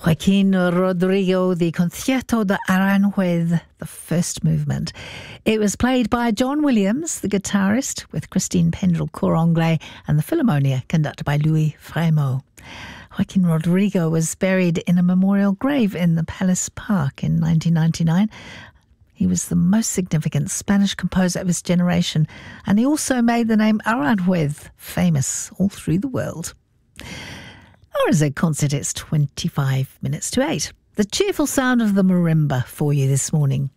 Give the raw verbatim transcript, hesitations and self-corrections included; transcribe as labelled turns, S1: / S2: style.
S1: Joaquin Rodrigo, the Concierto de Aranjuez, the first movement. It was played by John Williams, the guitarist, with Christine Pendrell, cor anglais, and the Philharmonia, conducted by Louis Frémaux. Joaquin Rodrigo was buried in a memorial grave in the Palace Park in nineteen ninety-nine. He was the most significant Spanish composer of his generation, and he also made the name Aranjuez famous all through the world. R Z Concert, it's twenty-five minutes to eight. The cheerful sound of the marimba for you this morning.